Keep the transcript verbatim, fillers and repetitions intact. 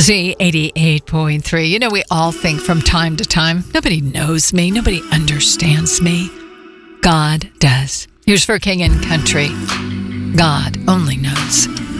Z eighty-eight point three. You know, we all think from time to time, nobody knows me, nobody understands me. God does. Here's for King and Country. God only knows.